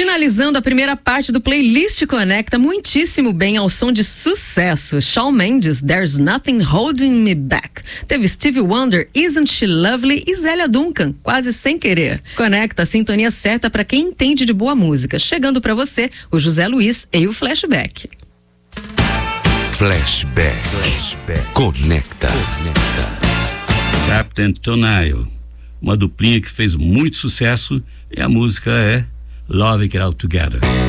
Finalizando a primeira parte do playlist Conecta muitíssimo bem ao som de sucesso. Shawn Mendes, There's Nothing Holding Me Back. Teve Stevie Wonder, Isn't She Lovely e Zélia Duncan, Quase Sem Querer. Conecta a sintonia certa para quem entende de boa música. Chegando para você, o José Luiz e o Flashback. Flashback. Conecta. Captain Tonio, uma duplinha que fez muito sucesso e a música é Love It All Together.